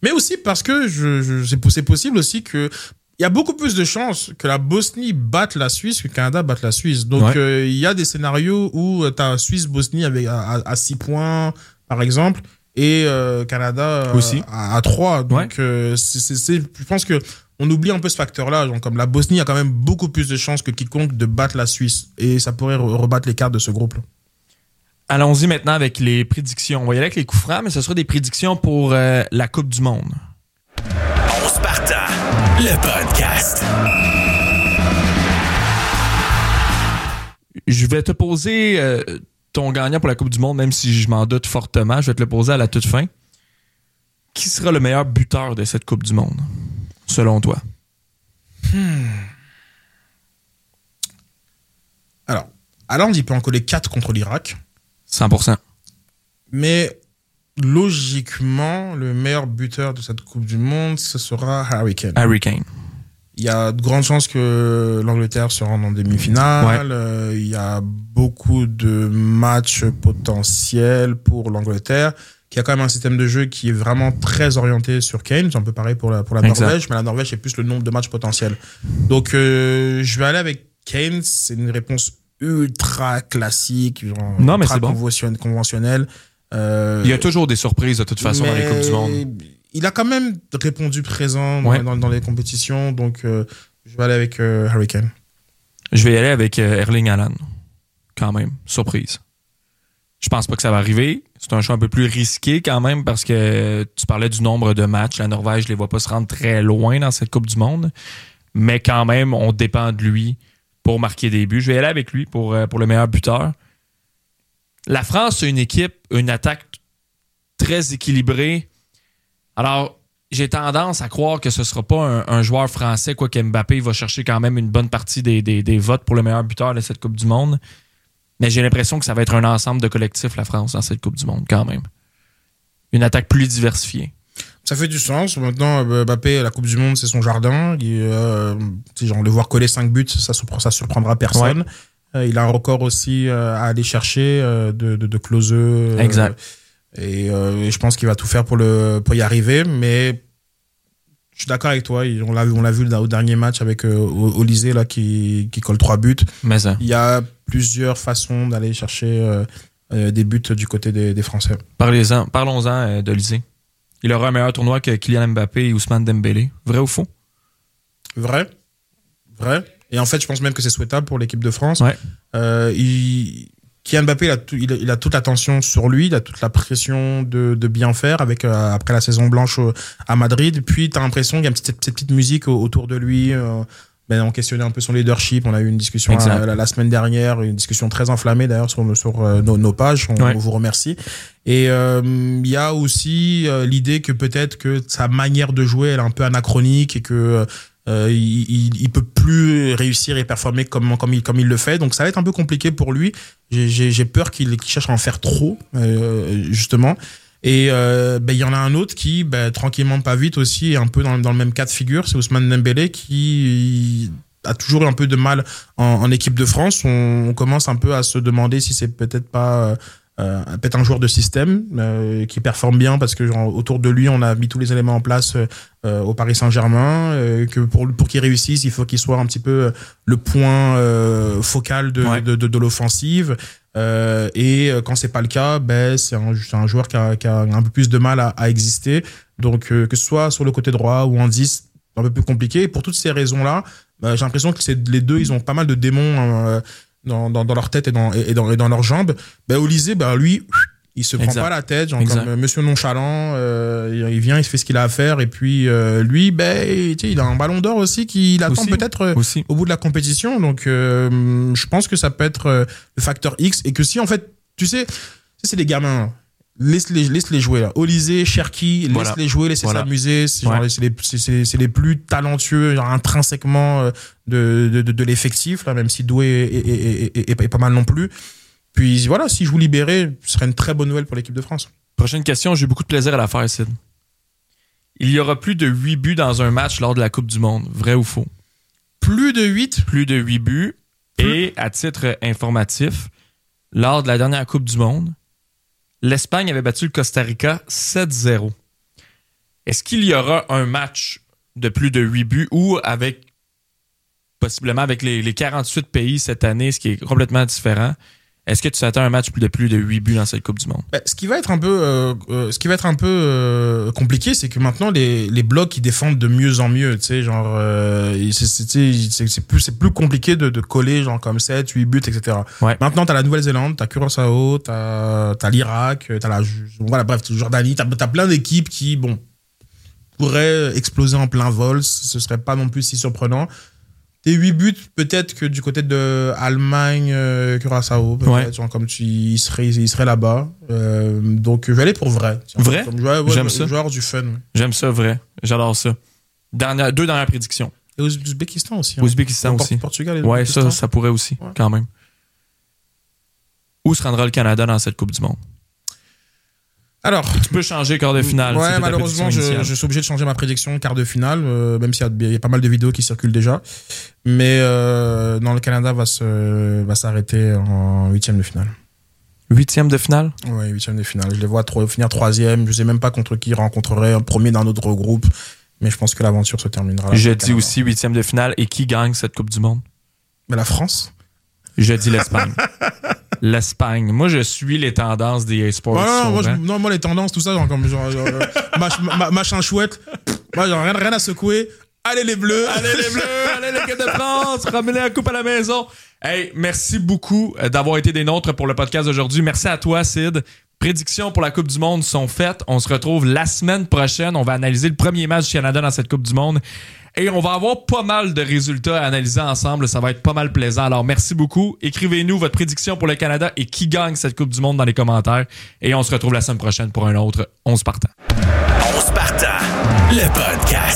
Mais aussi parce que c'est possible aussi que il y a beaucoup plus de chances que la Bosnie batte la Suisse que le Canada batte la Suisse. Donc, il y a des scénarios où tu as Suisse-Bosnie à 6 points, par exemple, et Canada aussi à 3. Donc, je pense que on oublie un peu ce facteur-là. Donc, comme la Bosnie a quand même beaucoup plus de chances que quiconque de battre la Suisse. Et ça pourrait rebattre les cartes de ce groupe-là. Allons-y maintenant avec les prédictions. On va y aller avec les coups francs, mais ce sera des prédictions pour la Coupe du Monde. On se partant, le podcast. Je vais te poser ton gagnant pour la Coupe du Monde, même si je m'en doute fortement. Je vais te le poser à la toute fin. Qui sera le meilleur buteur de cette Coupe du Monde, selon toi? Alors, Haaland, il peut en coller 4 contre l'Irak. 100%. Mais logiquement, le meilleur buteur de cette Coupe du Monde, ce sera Harry Kane. Harry Kane. Il y a de grandes chances que l'Angleterre se rende en demi-finale. Ouais. Il y a beaucoup de matchs potentiels pour l'Angleterre, qui a quand même un système de jeu qui est vraiment très orienté sur Kane. C'est un peu pareil pour la Norvège, mais la Norvège, c'est plus le nombre de matchs potentiels. Donc, je vais aller avec Kane. C'est une réponse ultra classique, genre non, mais ultra c'est bon. conventionnelle. Il y a toujours des surprises de toute façon dans les Coupes du Monde. Il a quand même répondu présent dans les compétitions, donc je vais aller avec Harry Kane. Je vais y aller avec Erling Haaland, quand même. Surprise. Je pense pas que ça va arriver. C'est un choix un peu plus risqué quand même parce que tu parlais du nombre de matchs. La Norvège, je les vois pas se rendre très loin dans cette Coupe du Monde, mais quand même, on dépend de lui pour marquer des buts. Je vais y aller avec lui pour le meilleur buteur. La France a une attaque très équilibrée. Alors, j'ai tendance à croire que ce ne sera pas un joueur français, quoique Mbappé va chercher quand même une bonne partie des votes pour le meilleur buteur de cette Coupe du Monde. Mais j'ai l'impression que ça va être un ensemble de collectifs, la France, dans cette Coupe du Monde, quand même. Une attaque plus diversifiée. Ça fait du sens. Maintenant, Mbappé, la Coupe du Monde, c'est son jardin. Genre, le voir coller 5 buts, ça surprendra personne. Ouais. Il a un record aussi à aller chercher de closeux. Exact. Et je pense qu'il va tout faire pour y arriver. Mais je suis d'accord avec toi. On l'a vu au dernier match avec Olysée là, qui colle 3 buts. Mais ça. Il y a plusieurs façons d'aller chercher des buts du côté des Français. Parlons-en d'Olysée. Il aura un meilleur tournoi que Kylian Mbappé et Ousmane Dembélé. Vrai ou faux? Vrai. Et en fait, je pense même que c'est souhaitable pour l'équipe de France. Ouais. Kylian Mbappé, il a toute l'attention sur lui, il a toute la pression de bien faire avec après la saison blanche à Madrid. Puis, tu as l'impression qu'il y a cette petite musique autour de lui. On questionnait un peu son leadership. On a eu une discussion la semaine dernière, une discussion très enflammée d'ailleurs sur nos pages. On vous remercie. Et il y a aussi l'idée que peut-être que sa manière de jouer elle est un peu anachronique et que il peut plus réussir et performer comme il le fait. Donc ça va être un peu compliqué pour lui. J'ai peur qu'il cherche à en faire trop justement. Et il y en a un autre qui, tranquillement pas vite aussi, est un peu dans le même cas de figure, c'est Ousmane Dembélé qui a toujours eu un peu de mal en équipe de France. On commence un peu à se demander si c'est peut-être pas peut-être un joueur de système qui performe bien parce que autour de lui on a mis tous les éléments en place au Paris Saint-Germain, que pour qu'il réussisse il faut qu'il soit un petit peu le point focal de l'offensive. Et quand c'est pas le cas, c'est un joueur qui a un peu plus de mal à exister. Donc que ce soit sur le côté droit ou en 10, c'est un peu plus compliqué. Et pour toutes ces raisons-là, j'ai l'impression que les deux, ils ont pas mal de démons dans leur tête et dans leurs jambes. Olysée, lui, il se prend pas la tête, genre comme monsieur nonchalant, il vient, il fait ce qu'il a à faire, et puis lui, il a un ballon d'or aussi qu'il attend peut-être au bout de la compétition. Donc je pense que ça peut être le facteur X, et que si en fait, tu sais, c'est des gamins. Laisse-les jouer là. Olysée, Cherki, laisse-les jouer, laissez s'amuser. C'est les plus talentueux intrinsèquement de l'effectif là, même si Doué est pas mal non plus. Puis voilà, s'ils jouent libérés, ce serait une très bonne nouvelle pour l'équipe de France. Prochaine question, j'ai eu beaucoup de plaisir à la faire, Sid. Il y aura plus de 8 buts dans un match lors de la Coupe du Monde. Vrai ou faux? Plus de 8? Plus de 8 buts. Et à titre informatif, lors de la dernière Coupe du Monde, l'Espagne avait battu le Costa Rica 7-0. Est-ce qu'il y aura un match de plus de 8 buts ou possiblement avec les 48 pays cette année, ce qui est complètement différent? Est-ce que tu t'attends un match de plus de 8 buts dans cette Coupe du Monde? Ce qui va être un peu compliqué, c'est que maintenant les blocs ils défendent de mieux en mieux, tu sais, genre c'est plus compliqué de coller genre comme 7, 8 buts, etc. Ouais. Maintenant t'as la Nouvelle-Zélande, t'as Curaçao, t'as l'Irak, voilà, bref, Jordanie, t'as plein d'équipes qui pourraient exploser en plein vol, ce serait pas non plus si surprenant. Tes 8 buts, peut-être que du côté de Allemagne, Curaçao, peut-être, genre comme il serait là-bas. Donc, je vais aller pour vrai. Vrai? J'aime ça. Joueur du fun. Ouais. J'aime ça, vrai. J'adore ça. Deux dernières prédictions. Et Ouzbékistan aussi. Hein. Ouzbékistan aussi. Portugal et ouais, ça pourrait aussi, quand même. Où se rendra le Canada dans cette Coupe du Monde? Alors, tu peux changer quart de finale. Ouais, malheureusement, je suis obligé de changer ma prédiction quart de finale, même s'il y a pas mal de vidéos qui circulent déjà. Mais le Canada va s'arrêter en 8e de finale. 8e de finale? Ouais, 8e de finale. Je les vois finir 3e. Je sais même pas contre qui ils rencontreraient un premier d'un autre groupe. Mais je pense que l'aventure se terminera là. Je dis aussi 8e de finale. Et qui gagne cette Coupe du Monde? Mais la France. Je dis l'Espagne. L'Espagne. Moi, je suis les tendances des eSports. Moi, les tendances, tout ça, machin chouette. Moi, genre, rien à secouer. Allez les Bleus! Allez les Bleus! Allez l'équipe de France! Ramenez la coupe à la maison! Hey, merci beaucoup d'avoir été des nôtres pour le podcast d'aujourd'hui. Merci à toi, Sid. Prédictions pour la Coupe du Monde sont faites. On se retrouve la semaine prochaine. On va analyser le premier match du Canada dans cette Coupe du Monde. Et on va avoir pas mal de résultats à analyser ensemble. Ça va être pas mal plaisant. Alors, merci beaucoup. Écrivez-nous votre prédiction pour le Canada et qui gagne cette Coupe du Monde dans les commentaires. Et on se retrouve la semaine prochaine pour un autre 11 partants. 11 partants, le podcast.